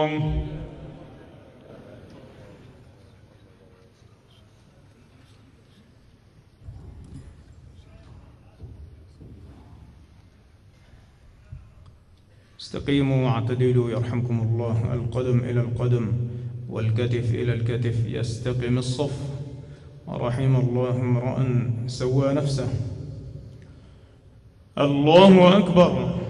استقيموا واعتدلوا يرحمكم الله. القدم إلى القدم والكتف إلى الكتف، يستقم الصف. رحم الله امرأ سوى نفسه. الله أكبر.